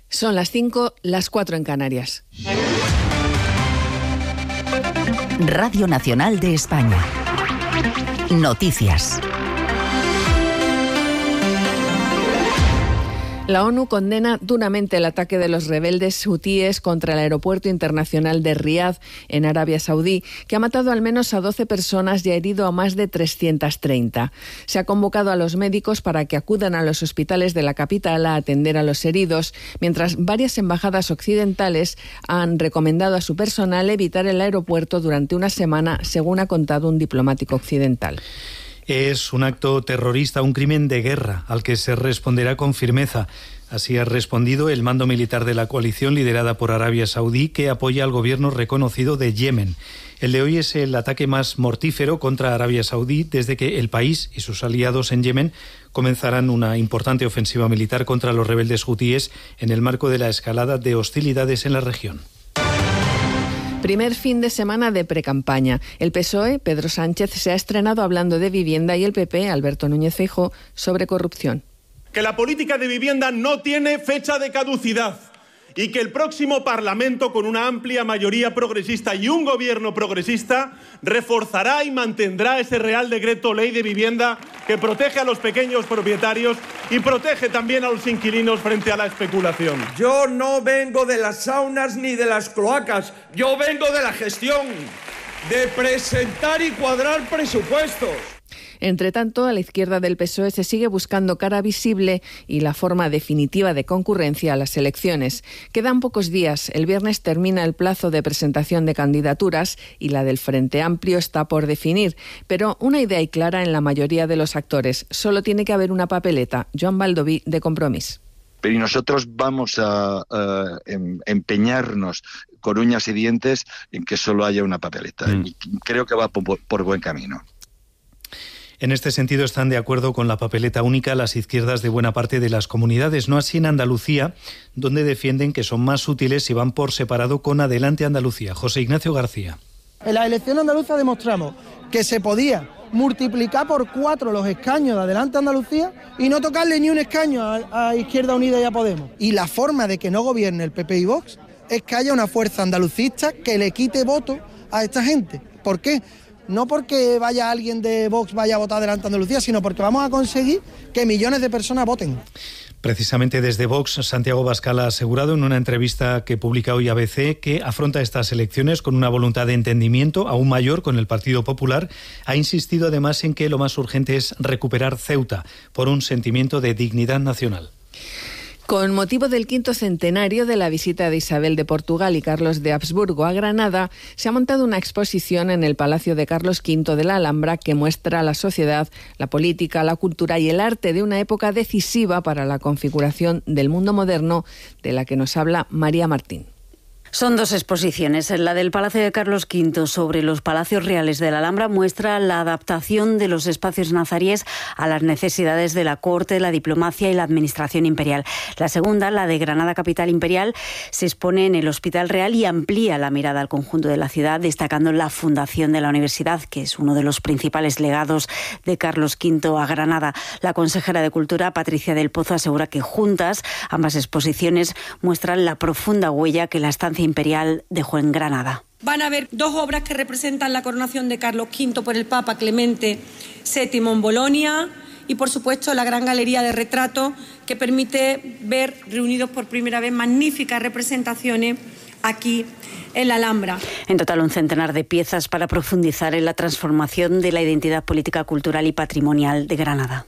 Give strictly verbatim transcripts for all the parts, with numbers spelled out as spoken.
Son las cinco, las cuatro en Canarias. Radio Nacional de España. Noticias. La ONU condena duramente el ataque de los rebeldes hutíes contra el aeropuerto internacional de Riad, en Arabia Saudí, que ha matado al menos a doce personas y ha herido a más de trescientas treinta. Se ha convocado a los médicos para que acudan a los hospitales de la capital a atender a los heridos, mientras varias embajadas occidentales han recomendado a su personal evitar el aeropuerto durante una semana, según ha contado un diplomático occidental. Es un acto terrorista, un crimen de guerra, al que se responderá con firmeza. Así ha respondido el mando militar de la coalición liderada por Arabia Saudí, que apoya al gobierno reconocido de Yemen. El de hoy es el ataque más mortífero contra Arabia Saudí desde que el país y sus aliados en Yemen comenzarán una importante ofensiva militar contra los rebeldes hutíes en el marco de la escalada de hostilidades en la región. Primer fin de semana de precampaña. El P S O E, Pedro Sánchez, se ha estrenado hablando de vivienda y el P P, Alberto Núñez Feijóo, sobre corrupción. Que la política de vivienda no tiene fecha de caducidad y que el próximo Parlamento, con una amplia mayoría progresista y un gobierno progresista, reforzará y mantendrá ese Real Decreto Ley de Vivienda que protege a los pequeños propietarios y protege también a los inquilinos frente a la especulación. Yo no vengo de las saunas ni de las cloacas, yo vengo de la gestión, de presentar y cuadrar presupuestos. Entre tanto, a la izquierda del P S O E se sigue buscando cara visible y la forma definitiva de concurrencia a las elecciones. Quedan pocos días. El viernes termina el plazo de presentación de candidaturas y la del Frente Amplio está por definir. Pero una idea hay clara en la mayoría de los actores. Solo tiene que haber una papeleta. Joan Baldoví, de Compromís. Pero nosotros vamos a, a empeñarnos con uñas y dientes en que solo haya una papeleta. Mm. Y creo que va por, por buen camino. En este sentido están de acuerdo con la papeleta única las izquierdas de buena parte de las comunidades, no así en Andalucía, donde defienden que son más útiles si van por separado con Adelante Andalucía. José Ignacio García. En la elección andaluza demostramos que se podía multiplicar por cuatro los escaños de Adelante Andalucía y no tocarle ni un escaño a, a Izquierda Unida y a Podemos. Y la forma de que no gobierne el P P y Vox es que haya una fuerza andalucista que le quite voto a esta gente. ¿Por qué? No porque vaya alguien de Vox vaya a votar Adelante Andalucía, sino porque vamos a conseguir que millones de personas voten. Precisamente desde Vox, Santiago Abascal ha asegurado en una entrevista que publica hoy A B C que afronta estas elecciones con una voluntad de entendimiento aún mayor con el Partido Popular. Ha insistido además en que lo más urgente es recuperar Ceuta por un sentimiento de dignidad nacional. Con motivo del quinto centenario de la visita de Isabel de Portugal y Carlos de Habsburgo a Granada, se ha montado una exposición en el Palacio de Carlos quinto de la Alhambra que muestra la sociedad, la política, la cultura y el arte de una época decisiva para la configuración del mundo moderno, de la que nos habla María Martín. Son dos exposiciones. La del Palacio de Carlos quinto sobre los palacios reales de la Alhambra muestra la adaptación de los espacios nazaríes a las necesidades de la corte, la diplomacia y la administración imperial. La segunda, la de Granada Capital Imperial, se expone en el Hospital Real y amplía la mirada al conjunto de la ciudad, destacando la fundación de la universidad, que es uno de los principales legados de Carlos quinto a Granada. La consejera de Cultura, Patricia del Pozo, asegura que juntas ambas exposiciones muestran la profunda huella que la estancia imperial dejó en Granada. Van a haber dos obras que representan la coronación de Carlos quinto por el Papa Clemente séptimo en Bolonia y, por supuesto, la gran galería de retratos que permite ver reunidos por primera vez magníficas representaciones aquí en la Alhambra. En total, un centenar de piezas para profundizar en la transformación de la identidad política, cultural y patrimonial de Granada.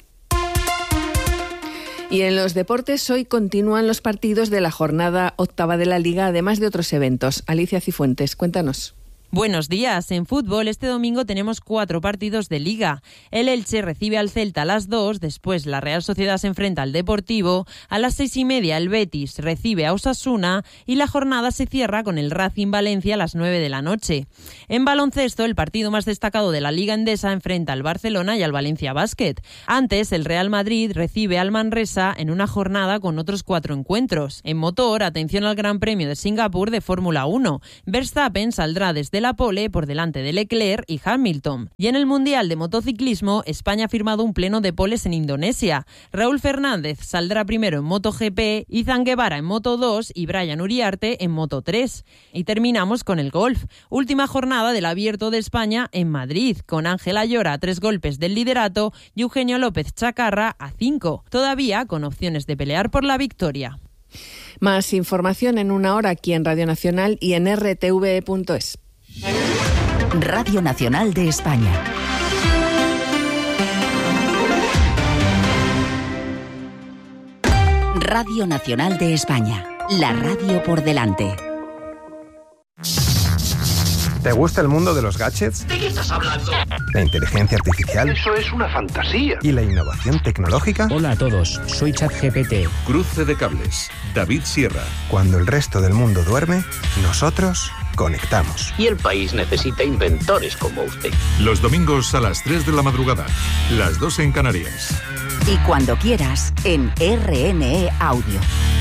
Y en los deportes, hoy continúan los partidos de la jornada octava de la Liga, además de otros eventos. Alicia Cifuentes, cuéntanos. Buenos días. En fútbol, este domingo tenemos cuatro partidos de Liga. El Elche recibe al Celta a las dos, después la Real Sociedad se enfrenta al Deportivo, a las seis y media el Betis recibe a Osasuna y la jornada se cierra con el Racing Valencia a las nueve de la noche. En baloncesto, el partido más destacado de la Liga Endesa enfrenta al Barcelona y al Valencia Basket. Antes, el Real Madrid recibe al Manresa en una jornada con otros cuatro encuentros. En motor, atención al Gran Premio de Singapur de Fórmula uno. Verstappen saldrá desde de la pole por delante de Leclerc y Hamilton. Y en el Mundial de Motociclismo, España ha firmado un pleno de poles en Indonesia. Raúl Fernández saldrá primero en MotoGP, Izan Guevara en Moto dos y Brian Uriarte en Moto tres. Y terminamos con el golf. Última jornada del Abierto de España en Madrid, con Ángel Ayora a tres golpes del liderato y Eugenio López Chacarra a cinco, todavía con opciones de pelear por la victoria. Más información en una hora aquí en Radio Nacional y en R T V E punto es. Radio Nacional de España. Radio Nacional de España. La radio por delante. ¿Te gusta el mundo de los gadgets? ¿De qué estás hablando? ¿La inteligencia artificial? Eso es una fantasía. ¿Y la innovación tecnológica? Hola a todos, soy ChatGPT. Cruce de cables, David Sierra. Cuando el resto del mundo duerme, nosotros conectamos. Y el país necesita inventores como usted. Los domingos a las tres de la madrugada, las dos en Canarias. Y cuando quieras, en R N E Audio.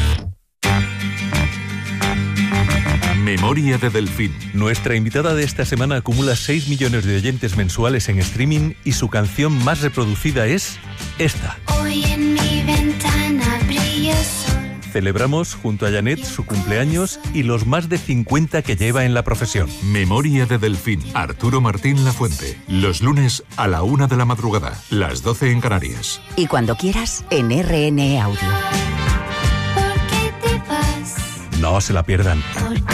Memoria de Delfín. Nuestra invitada de esta semana acumula seis millones de oyentes mensuales en streaming y su canción más reproducida es esta. Hoy en mi ventana brilla el sol. Celebramos junto a Janet su cumpleaños y los más de cincuenta que lleva en la profesión. Memoria de Delfín. Arturo Martín Lafuente. Los lunes a la una de la madrugada, las doce en Canarias. Y cuando quieras, en R N E Audio. No se la pierdan.